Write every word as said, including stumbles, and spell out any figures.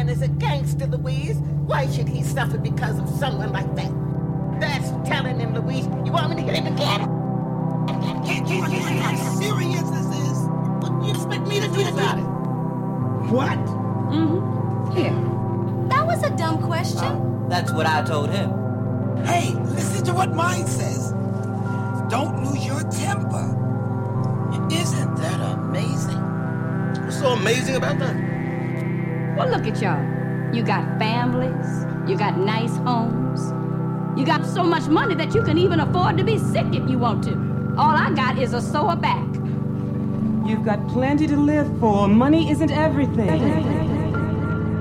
man is a gangster, Louise. Why should he suffer because of someone like that? That's telling him, Louise. You want me to hit him again? Can't you understand how serious this is? What do you expect me to do about it? What? Mm-hmm. Here. That was a dumb question. Uh, that's what I told him. Hey, listen to what mine says. Don't lose your temper. Isn't that amazing? What's so amazing about that? Well, look at y'all. You got families. You got nice homes. You got so much money that you can even afford to be sick if you want to. All I got is a sore back. You've got plenty to live for. Money isn't everything.